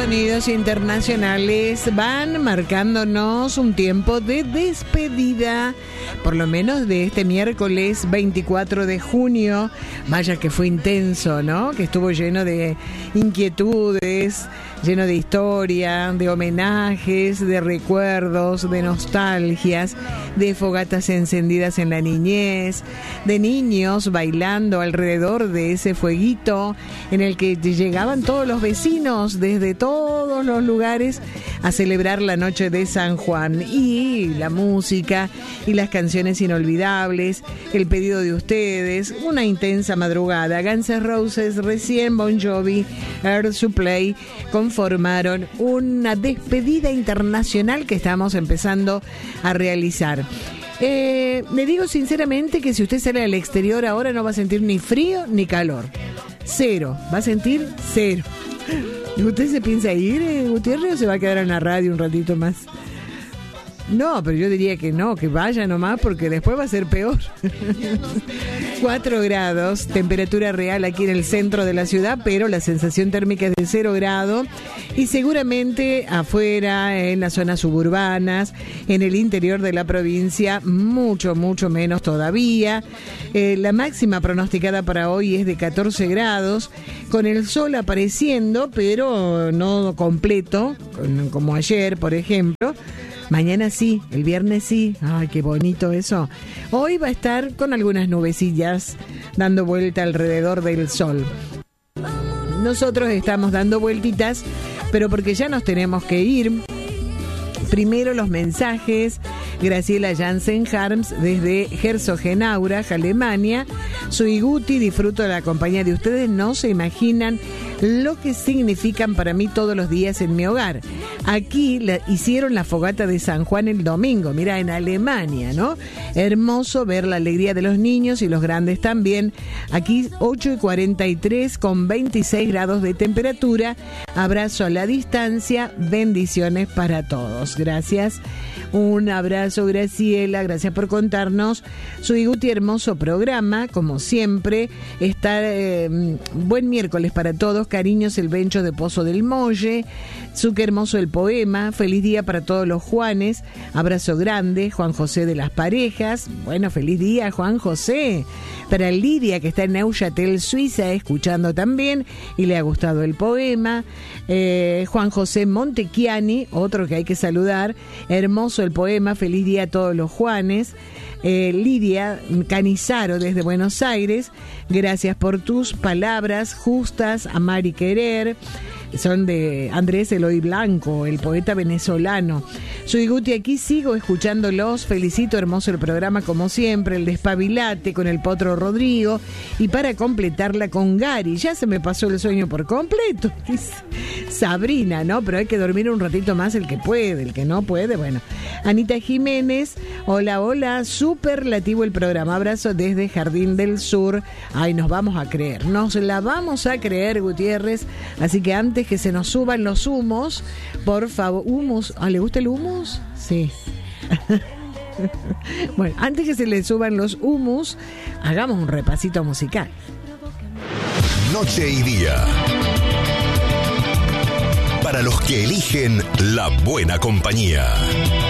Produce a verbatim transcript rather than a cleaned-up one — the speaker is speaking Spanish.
sonidos internacionales van marcándonos un tiempo de despedida, por lo menos de este miércoles veinticuatro de junio. Vaya que fue intenso, ¿no? Que estuvo lleno de inquietudes, lleno de historia, de homenajes, de recuerdos, de nostalgias, de fogatas encendidas en la niñez, de niños bailando alrededor de ese fueguito en el que llegaban todos los vecinos desde todos los lugares a celebrar la noche de San Juan. Y la música y las canciones inolvidables, el pedido de ustedes, una intensa madrugada. Guns N' Roses, recién Bon Jovi, Air Supply conformaron una despedida internacional que estamos empezando a realizar. Eh, le digo sinceramente que si usted sale al exterior ahora no va a sentir ni frío ni calor. Cero, va a sentir cero. ¿Usted se piensa ir, eh, Gutiérrez, o se va a quedar en la radio un ratito más? No, pero yo diría que no, que vaya nomás porque después va a ser peor. cuatro grados, temperatura real aquí en el centro de la ciudad, pero la sensación térmica es de cero grado. Y seguramente afuera, en las zonas suburbanas, en el interior de la provincia, mucho, mucho menos todavía. Eh, la máxima pronosticada para hoy es de catorce grados, con el sol apareciendo, pero no completo, como ayer, por ejemplo. Mañana sí, el viernes sí. Ay, qué bonito eso. Hoy va a estar con algunas nubecillas dando vuelta alrededor del sol. Nosotros estamos dando vueltitas, pero porque ya nos tenemos que ir. Primero los mensajes. Graciela Jansen Harms desde Herzogenaurach, Alemania. Soy Guti, disfruto de la compañía de ustedes. No se imaginan lo que significan para mí todos los días en mi hogar. Aquí la, hicieron la fogata de San Juan el domingo, mira, en Alemania, ¿no? Hermoso ver la alegría de los niños y los grandes también. Aquí ocho y cuarenta y tres con veintiséis grados de temperatura. Abrazo a la distancia, bendiciones para todos. Gracias. Un abrazo, Graciela, gracias por contarnos. Soy Guti, hermoso programa, como siempre. Está eh, buen miércoles para todos. Cariños, el Bencho de Pozo del Molle. Su que hermoso el poema. Feliz día para todos los Juanes. Abrazo grande. Juan José de las Parejas. Bueno, feliz día, Juan José. Para Lidia, que está en Neuchâtel, Suiza, escuchando también y le ha gustado el poema. Eh, Juan José Montechiani, otro que hay que saludar. Hermoso el poema. Feliz día a todos los Juanes. Eh, Lidia Canizaro desde Buenos Aires, gracias por tus palabras justas, amar y querer. Son de Andrés Eloy Blanco, el poeta venezolano. Soy Guti, aquí sigo escuchándolos. Felicito, hermoso el programa como siempre. El Despabilate con el Potro Rodrigo. Y para completarla con Gary. Ya se me pasó el sueño por completo, dice Sabrina, ¿no? Pero hay que dormir un ratito más el que puede, el que no puede, bueno. Anita Jiménez, hola, hola. Superlativo el programa. Abrazo desde Jardín del Sur. Ay, nos vamos a creer. Nos la vamos a creer, Gutiérrez. Así que antes que se nos suban los humos, por favor, humus, ¿ah, le gusta el humus? Sí. Bueno, antes que se le suban los humus, hagamos un repasito musical. Noche y día. Para los que eligen la buena compañía.